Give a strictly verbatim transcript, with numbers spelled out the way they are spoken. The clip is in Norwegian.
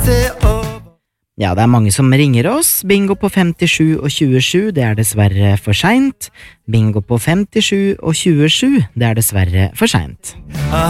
Ja, det er mange som ringer oss. Bingo på femtisju og tjuesju, det er dessverre for sent. Bingo på femtisju og tjuesju, det er dessverre for sent.